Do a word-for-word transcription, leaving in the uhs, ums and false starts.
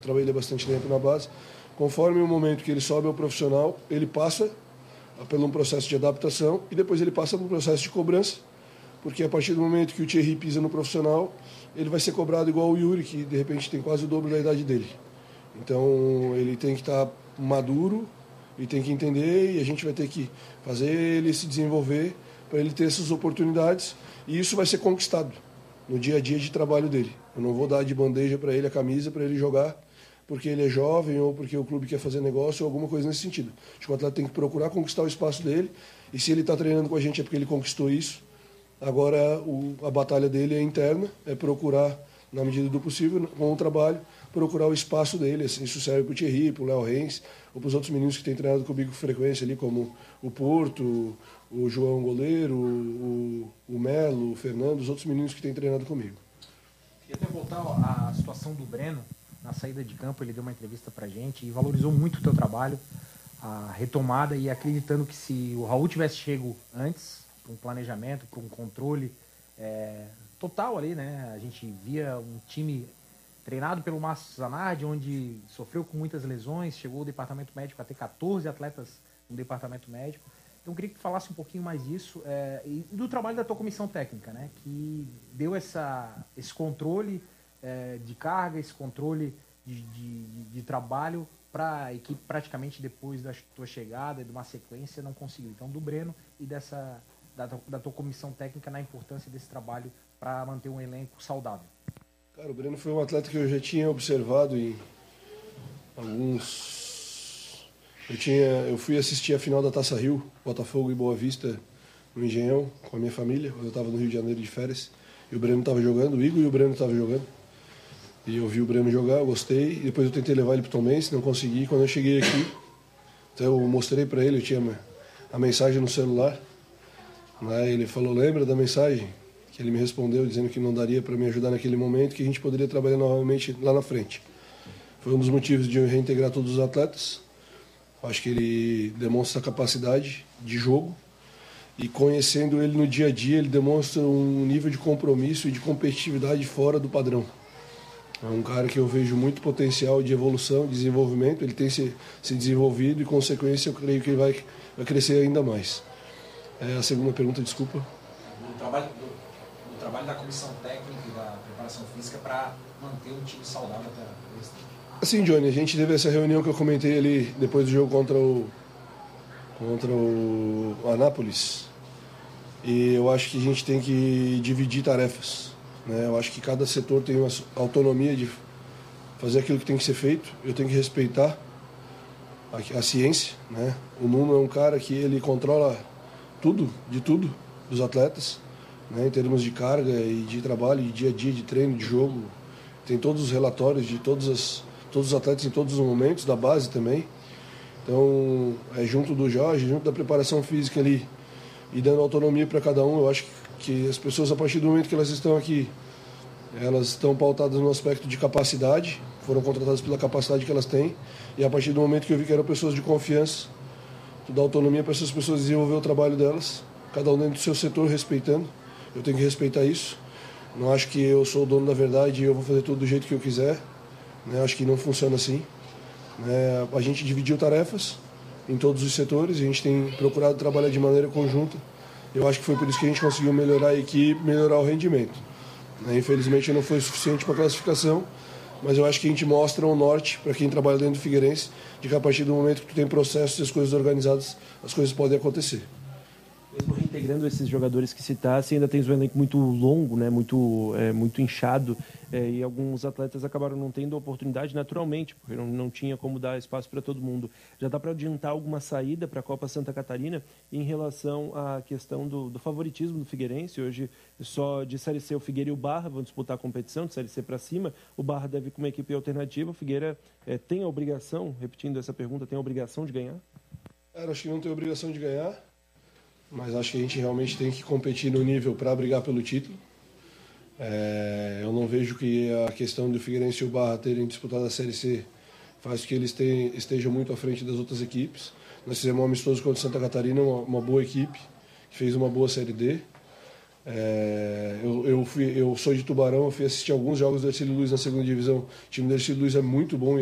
Trabalhei bastante tempo na base. Conforme o momento que ele sobe ao profissional, ele passa por um processo de adaptação e depois ele passa por um processo de cobrança, porque a partir do momento que o Thierry pisa no profissional, ele vai ser cobrado igual o Yuri, que de repente tem quase o dobro da idade dele. Então ele tem que estar maduro e tem que entender, e a gente vai ter que fazer ele se desenvolver para ele ter essas oportunidades, e isso vai ser conquistado no dia a dia de trabalho dele. Eu não vou dar de bandeja para ele a camisa para ele jogar porque ele é jovem ou porque o clube quer fazer negócio ou alguma coisa nesse sentido. Acho que o atleta tem que procurar conquistar o espaço dele, e se ele está treinando com a gente é porque ele conquistou isso. Agora o, a batalha dele é interna, é procurar, na medida do possível, com o trabalho, procurar o espaço dele. Isso serve para o Thierry, para o Léo Renz, ou para os outros meninos que têm treinado comigo com frequência ali, como o Porto, o João Goleiro, o, o Melo, o Fernando, os outros meninos que têm treinado comigo. Queria até voltar à situação do Breno. Na saída de campo, ele deu uma entrevista pra gente e valorizou muito o teu trabalho, a retomada, e acreditando que se o Raul tivesse chego antes, para um planejamento, para um controle é, total ali, né? A gente via um time treinado pelo Márcio Zanardi, onde sofreu com muitas lesões, chegou o departamento médico a ter quatorze atletas no departamento médico. Então eu queria que tu falasse um pouquinho mais disso é, e do trabalho da tua comissão técnica, né? Que deu essa, esse controle É, de carga, esse controle de, de, de trabalho para a equipe praticamente depois da tua chegada e de uma sequência não conseguiu. Então, do Breno e dessa, da, da tua comissão técnica na importância desse trabalho para manter um elenco saudável. Cara, o Breno foi um atleta que eu já tinha observado em alguns... Eu, tinha, eu fui assistir a final da Taça Rio, Botafogo e Boa Vista, no Engenhão, com a minha família. Eu estava no Rio de Janeiro de férias e o Breno estava jogando, o Igor e o Breno estavam jogando. E eu vi o Breno jogar, eu gostei, e depois eu tentei levar ele para o Tombense, não consegui. Quando eu cheguei aqui, então eu mostrei para ele, eu tinha a mensagem no celular, né? Ele falou, lembra da mensagem? Que ele me respondeu dizendo que não daria para me ajudar naquele momento, que a gente poderia trabalhar novamente lá na frente. Foi um dos motivos de eu reintegrar todos os atletas. Acho que ele demonstra capacidade de jogo, e conhecendo ele no dia a dia, ele demonstra um nível de compromisso e de competitividade fora do padrão. É um cara que eu vejo muito potencial de evolução, de desenvolvimento. Ele tem se, se desenvolvido e, consequência, eu creio que ele vai, vai crescer ainda mais. É a segunda pergunta, desculpa. O trabalho, do, do trabalho da comissão técnica e da preparação física para manter um time saudável até esse tempo. Assim, Johnny, a gente teve essa reunião que eu comentei ali depois do jogo contra o, contra o Anápolis. E eu acho que a gente tem que dividir tarefas. Eu acho que cada setor tem uma autonomia de fazer aquilo que tem que ser feito. Eu tenho que respeitar a, a ciência, né? O Nuno é um cara que ele controla tudo, de tudo, dos atletas, né? Em termos de carga e de trabalho, de dia a dia, de treino, de jogo. Tem todos os relatórios de todos, as, todos os atletas em todos os momentos, da base também. Então, é junto do Jorge, junto da preparação física ali, e dando autonomia para cada um. Eu acho que que as pessoas, a partir do momento que elas estão aqui, elas estão pautadas no aspecto de capacidade, foram contratadas pela capacidade que elas têm, e a partir do momento que eu vi que eram pessoas de confiança, tu dá autonomia para essas pessoas desenvolver o trabalho delas, cada um dentro do seu setor, respeitando. Eu tenho que respeitar isso. Não acho que eu sou o dono da verdade e eu vou fazer tudo do jeito que eu quiser, né? Acho que não funciona assim, né? A gente dividiu tarefas em todos os setores, a gente tem procurado trabalhar de maneira conjunta. Eu acho que foi por isso que a gente conseguiu melhorar a equipe, melhorar o rendimento. Infelizmente não foi suficiente para a classificação, mas eu acho que a gente mostra um norte para quem trabalha dentro do Figueirense, de que a partir do momento que tu tem processos e as coisas organizadas, as coisas podem acontecer. Mesmo reintegrando esses jogadores que citasse, ainda tens um elenco muito longo, né? muito, é, muito inchado, é, e alguns atletas acabaram não tendo oportunidade naturalmente, porque não, não tinha como dar espaço para todo mundo. Já dá para adiantar alguma saída para a Copa Santa Catarina em relação à questão do, do favoritismo do Figueirense? Hoje, só de Série C, o Figueira e o Barra vão disputar a competição, de Série C para cima. O Barra deve ir com uma equipe alternativa. O Figueira é, tem a obrigação, repetindo essa pergunta, tem a obrigação de ganhar? Eu acho que não tem obrigação de ganhar, mas acho que a gente realmente tem que competir no nível para brigar pelo título. É, eu não vejo que a questão do Figueirense e o Barra terem disputado a Série C faz com que eles tenham, estejam muito à frente das outras equipes. Nós fizemos um amistoso contra Santa Catarina, uma, uma boa equipe, que fez uma boa Série D. É, eu, eu, fui, eu sou de Tubarão, eu fui assistir alguns jogos do Ercílio Luz na segunda divisão. O time do Ercílio Luz é muito bom.